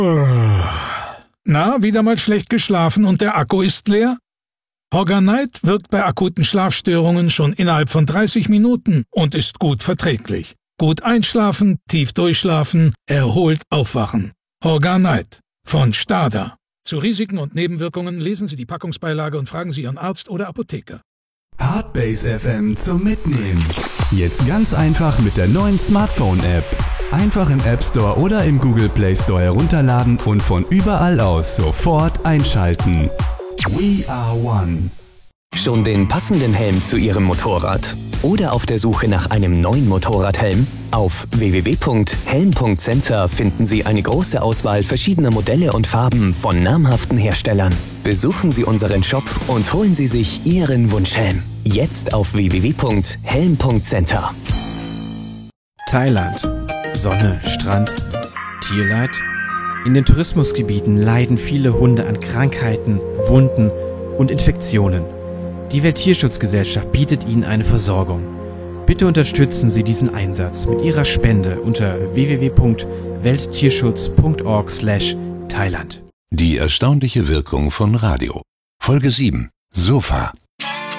Na, wieder mal schlecht geschlafen und der Akku ist leer? Hogger-Night wirkt bei akuten Schlafstörungen schon innerhalb von 30 Minuten und ist gut verträglich. Gut einschlafen, tief durchschlafen, erholt aufwachen. Hogger-Night von Stada. Zu Risiken und Nebenwirkungen lesen Sie die Packungsbeilage und fragen Sie Ihren Arzt oder Apotheker. Hardbase FM zum Mitnehmen. Jetzt ganz einfach mit der neuen Smartphone-App. Einfach im App Store oder im Google Play Store herunterladen und von überall aus sofort einschalten. We are one. Schon den passenden Helm zu Ihrem Motorrad? Oder auf der Suche nach einem neuen Motorradhelm? Auf www.helm.center finden Sie eine große Auswahl verschiedener Modelle und Farben von namhaften Herstellern. Besuchen Sie unseren Shop und holen Sie sich Ihren Wunschhelm. Jetzt auf www.helm.center. Thailand. Sonne, Strand, Tierleid? In den Tourismusgebieten leiden viele Hunde an Krankheiten, Wunden und Infektionen. Die Welttierschutzgesellschaft bietet ihnen eine Versorgung. Bitte unterstützen Sie diesen Einsatz mit Ihrer Spende unter www.welttierschutz.org/Thailand. Die erstaunliche Wirkung von Radio. Folge 7. Sofa.